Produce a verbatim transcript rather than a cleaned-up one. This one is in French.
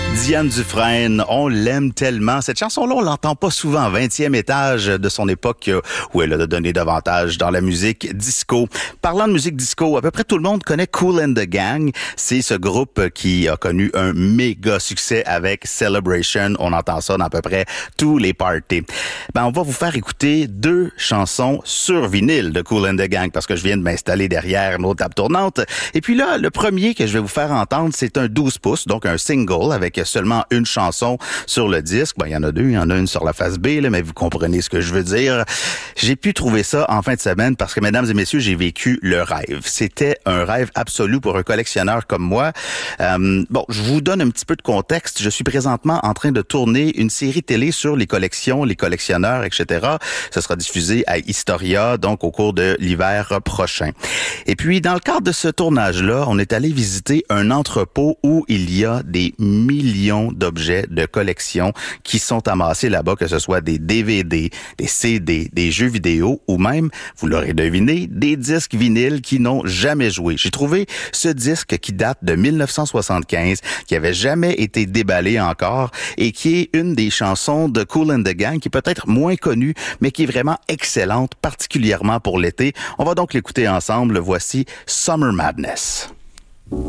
Diane Dufresne, on l'aime tellement. Cette chanson-là, on l'entend pas souvent. vingtième étage de son époque où elle a donné davantage dans la musique disco. Parlant de musique disco, à peu près tout le monde connaît Kool and the Gang. C'est ce groupe qui a connu un méga succès avec Celebration. On entend ça dans à peu près tous les parties. Ben, on va vous faire écouter deux chansons sur vinyle de Kool and the Gang parce que je viens de m'installer derrière nos tables tournantes. Et puis là, le premier que je vais vous faire entendre, c'est un douze pouces, donc un single avec seulement une chanson sur le disque. Ben, il y en a deux, il y en a une sur la face B, là, mais vous comprenez ce que je veux dire. J'ai pu trouver ça en fin de semaine parce que, mesdames et messieurs, j'ai vécu le rêve. C'était un rêve absolu pour un collectionneur comme moi. Euh, bon, je vous donne un petit peu de contexte. Je suis présentement en train de tourner une série télé sur les collections, les collectionneurs, et cetera. Ça sera diffusé à Historia, donc au cours de l'hiver prochain. Et puis, dans le cadre de ce tournage-là, on est allé visiter un entrepôt où il y a des millions d'objets de collection qui sont amassés là-bas, que ce soit des D V D, des C D, des jeux vidéo ou même, vous l'aurez deviné, des disques vinyles qui n'ont jamais joué. J'ai trouvé ce disque qui date de mille neuf cent soixante-quinze, qui avait jamais été déballé encore et qui est une des chansons de Kool and the Gang qui est peut-être moins connue, mais qui est vraiment excellente, particulièrement pour l'été. On va donc l'écouter ensemble. Voici Summer Madness.